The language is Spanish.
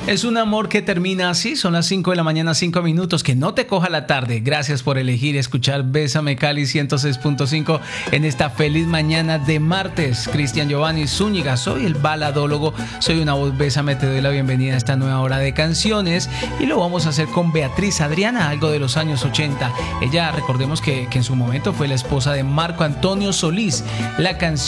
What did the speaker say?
Es un amor que termina así, son las 5 de la mañana, 5 minutos, que no te coja la tarde. Gracias por elegir escuchar Bésame Cali 106.5 en esta feliz mañana de martes. Cristian Giovanni Zúñiga, soy el baladólogo, soy una voz Bésame, te doy la bienvenida a esta nueva hora de canciones y lo vamos a hacer con Beatriz Adriana, algo de los años 80. Ella, recordemos que en su momento fue la esposa de Marco Antonio Solís. La canción